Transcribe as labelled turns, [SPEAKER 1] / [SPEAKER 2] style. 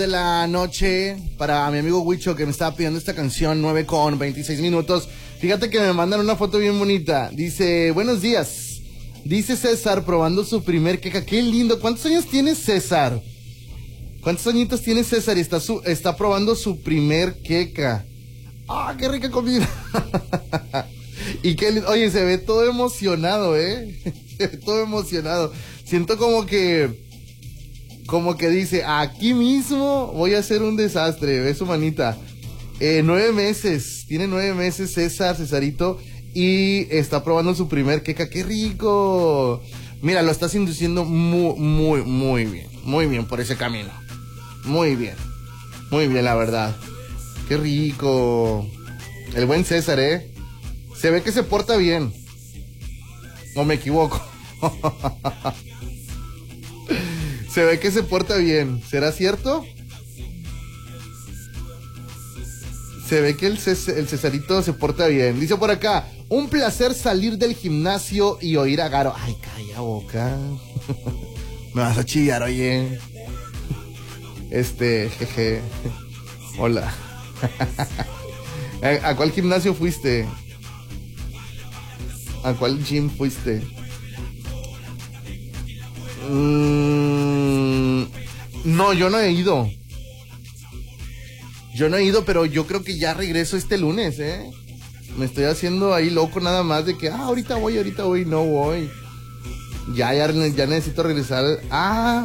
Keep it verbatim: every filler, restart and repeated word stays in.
[SPEAKER 1] De la noche para mi amigo Huicho que me estaba pidiendo esta canción, nueve con veintiséis minutos. Fíjate que me mandan una foto bien bonita. Dice, buenos días. Dice César probando su primer queca. Qué lindo. ¿Cuántos años tiene César? ¿Cuántos añitos tiene César? Y está, su, está probando su primer queca. ¡Ah, qué rica comida! Y qué lindo. Oye, se ve todo emocionado, ¿eh? Se ve todo emocionado. Siento como que... Como que dice, aquí mismo voy a hacer un desastre. Ve su manita. Eh, nueve meses. Tiene nueve meses César, Cesarito. Y está probando su primer queca. ¡Qué rico! Mira, lo estás induciendo muy, muy, muy bien. Muy bien por ese camino. Muy bien. Muy bien, la verdad. ¡Qué rico! El buen César, ¿eh? Se ve que se porta bien. ¿O me equivoco? Se ve que se porta bien. ¿Será cierto? Se ve que el, Cés- el Cesarito se porta bien. Dice por acá, un placer salir del gimnasio y oír a Garo. Ay, calla boca. Me vas a chillar, oye. Este, jeje. Hola. ¿A, a cuál gimnasio fuiste? ¿A cuál gym fuiste? Mm, no, yo no he ido. Yo no he ido, pero yo creo que ya regreso este lunes, ¿eh? Me estoy haciendo ahí loco nada más de que, ah, ahorita voy, ahorita voy, no voy. Ya, ya, ya necesito regresar. Ah,